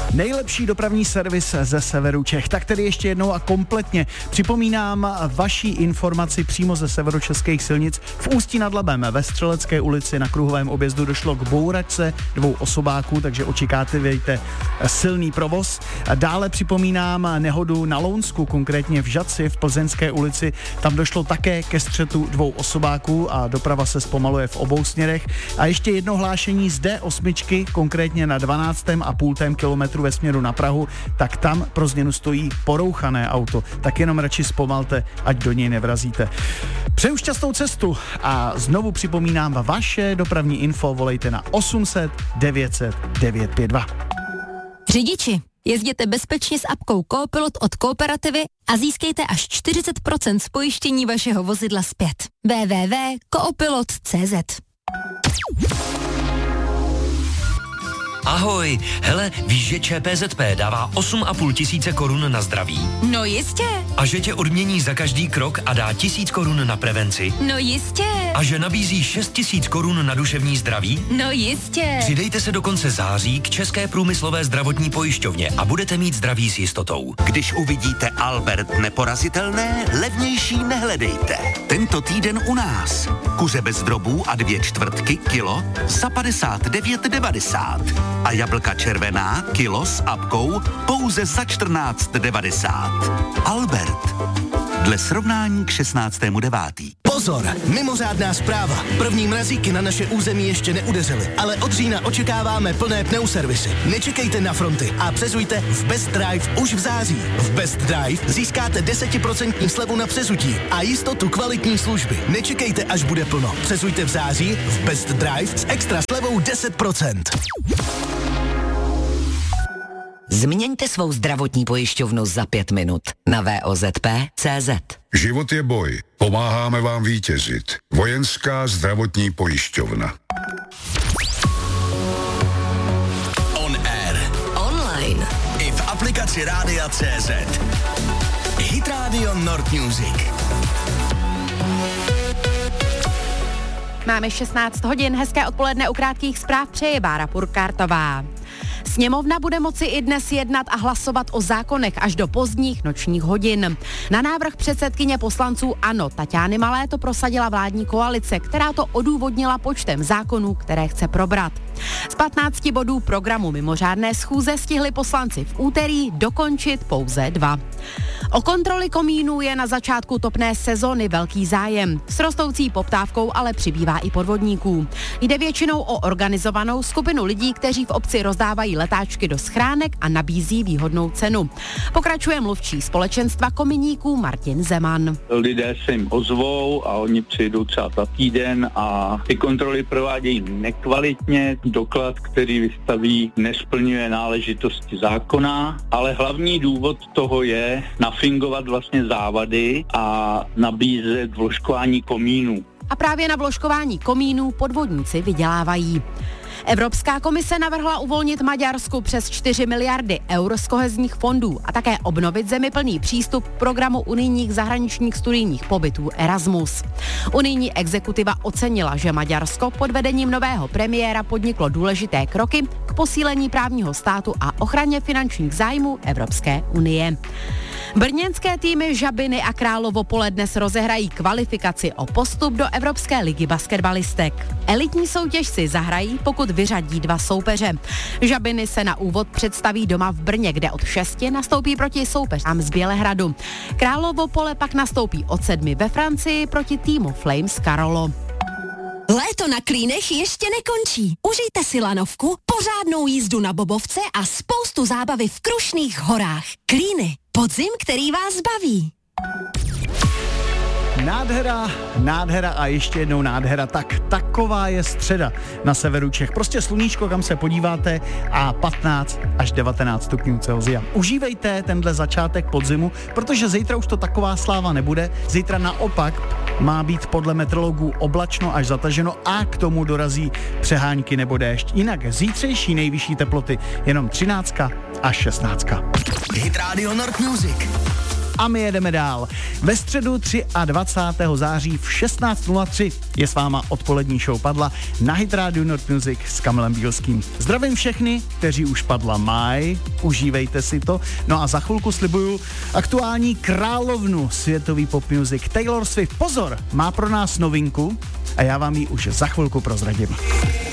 Nejlepší dopravní servis ze severu Čech. Tak tedy ještě jednou a kompletně připomínám vaší informaci přímo ze severočeských silnic. V Ústí nad Labem ve Střelecké ulici na kruhovém objezdu došlo k bouračce 2 osobáků, takže očekávejte silný provoz. Dále připomínám nehodu na Lounsku, konkrétně v Žadci v Plzeňské ulici. Tam došlo také ke střetu 2 osobáků a doprava se zpomaluje v obou směrech. A ještě jedno hlášení z D8, konkrétně na 12,5 kilometru ve směru na Prahu, tak tam pro změnu stojí porouchané auto. Tak jenom radši zpomalte, ať do něj nevrazíte. Přeju šťastnou cestu a znovu připomínám vaše dopravní info, volejte na 800 900 952. Řidiči, jezděte bezpečně s apkou Coopilot od Kooperativy a získejte až 40% z pojištění vašeho vozidla zpět. www.coopilot.cz. Ahoj, hele, víš, že ČPZP dává 8,5 tisíce korun na zdraví? No jistě. A že tě odmění za každý krok a dá 1000 korun na prevenci? No jistě. A že nabízí 6 000 korun na duševní zdraví? No jistě. Přidejte se do konce září k České průmyslové zdravotní pojišťovně a budete mít zdraví s jistotou. Když uvidíte Albert neporazitelné, levnější nehledejte. Tento týden u nás. Kuře bez drobů a 2/4 kilo za 59,90. A jablka červená kilo s apkou pouze za 14,90. Albert. Dle srovnání k 16.9. Pozor, mimořádná zpráva. První mrazíky na naše území ještě neudeřily, ale od října očekáváme plné pneuservisy. Nečekejte na fronty a přezujte v Best Drive už v září. V Best Drive získáte 10% slevu na přezutí a jistotu kvalitní služby. Nečekejte, až bude plno. Přezujte v září v Best Drive s extra slevou 10%. Změňte svou zdravotní pojišťovnu za 5 minut na VOZP.cz. Život je boj. Pomáháme vám vítězit. Vojenská zdravotní pojišťovna. On air. Online. I v aplikaci Rádia CZ. Hit Radio Nord Music. Máme 16 hodin, hezké odpoledne, u krátkých zpráv přeje Bára Purkártová. Sněmovna bude moci i dnes jednat a hlasovat o zákonech až do pozdních nočních hodin. Na návrh předsedkyně poslanců ANO Taťány Malé to prosadila vládní koalice, která to odůvodnila počtem zákonů, které chce probrat. Z 15 bodů programu mimořádné schůze stihli poslanci v úterý dokončit pouze 2. O kontroly komínů je na začátku topné sezony velký zájem. S rostoucí poptávkou ale přibývá i podvodníků. Jde většinou o organizovanou skupinu lidí, kteří v obci rozdávají letáčky do schránek a nabízí výhodnou cenu. Pokračuje mluvčí společenstva kominíků Martin Zeman. Lidé se jim ozvou a oni přijdou třeba za týden a ty kontroly provádějí nekvalitně. Doklad, který vystaví, nesplňuje náležitosti zákona, ale hlavní důvod toho je nafingovat vlastně závady a nabízet vložkování komínů. A právě na vložkování komínů podvodníci vydělávají. Evropská komise navrhla uvolnit Maďarsku přes 4 miliardy eur z kohezních fondů a také obnovit zemi plný přístup k programu unijních zahraničních studijních pobytů Erasmus. Unijní exekutiva ocenila, že Maďarsko pod vedením nového premiéra podniklo důležité kroky k posílení právního státu a ochraně finančních zájmů Evropské unie. Brněnské týmy Žabiny a Královo Pole dnes rozehrají kvalifikaci o postup do Evropské ligy basketbalistek. Elitní soutěž si zahrají, pokud vyřadí 2 soupeře. Žabiny se na úvod představí doma v Brně, kde od 6 nastoupí proti soupeřům z Bělehradu. Královo Pole pak nastoupí od 7 ve Francii proti týmu Flames Karolo. Léto na Klínech ještě nekončí. Užijte si lanovku, pořádnou jízdu na bobovce a spoustu zábavy v Krušných horách. Klíny. Podzim, který vás baví. Nádhera a ještě jednou nádhera. Tak taková je středa na severu Čech. Prostě sluníčko, kam se podíváte a 15 až 19 stupňů Celsia. Užívejte tenhle začátek podzimu, protože zítra už to taková sláva nebude. Zítra naopak má být podle meteorologů oblačno až zataženo a k tomu dorazí přehánky nebo déšť. Jinak zítřejší nejvyšší teploty jenom 13 až 16. Hit Radio Nord Music. a my jedeme dál. Ve středu 23. září v 16:03 je s váma odpolední show Padla na Hit Radio Nord Music s Kamilem Bílským. Zdravím všechny, kteří už Padla mají, užívejte si to. No a za chvilku slibuju aktuální královnu světový pop music Taylor Swift. Pozor, má pro nás novinku a já vám ji už za chvilku prozradím.